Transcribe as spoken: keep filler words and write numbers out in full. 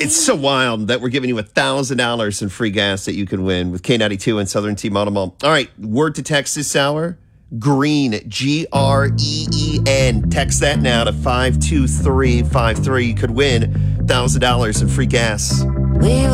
It's so wild that we're giving you one thousand dollars in free gas that you can win with K ninety-two and Southern T-Model Mall. All right, word to text this hour, green, G R E E N. Text that now to five two three five three. You could win one thousand dollars in free gas. We